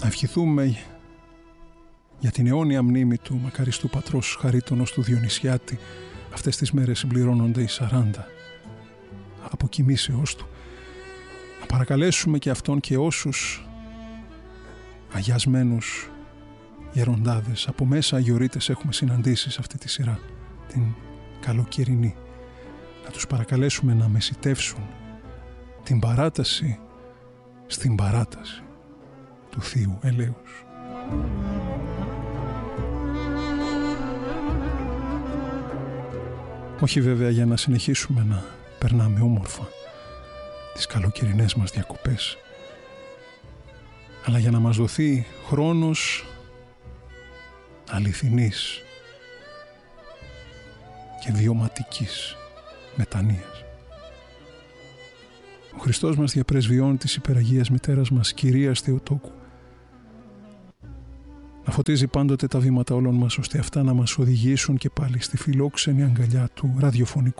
ευχηθούμε για την αιώνια μνήμη του μακαριστού πατρός Χαρίτωνος του Διονυσιάτη. Αυτές τις μέρες συμπληρώνονται οι 40 αποκοιμήσεώς του. Να παρακαλέσουμε και αυτόν και όσους αγιασμένους γεροντάδες από μέσα αγιορείτες έχουμε συναντήσει σε αυτή τη σειρά, την καλοκαιρινή. Να τους παρακαλέσουμε να μεσιτεύσουν την παράταση στην παράταση του Θείου Ελέους. Όχι βέβαια για να συνεχίσουμε να περνάμε όμορφα τις καλοκαιρινές μας διακοπές, αλλά για να μας δοθεί χρόνος αληθινής και βιωματικής μετανοίας. Ο Χριστός μας διαπρεσβειών της υπεραγίας μητέρας μας, Κυρίας Θεοτόκου, να φωτίζει πάντοτε τα βήματα όλων μας, ώστε αυτά να μας οδηγήσουν και πάλι στη φιλόξενη αγκαλιά του ραδιοφωνικού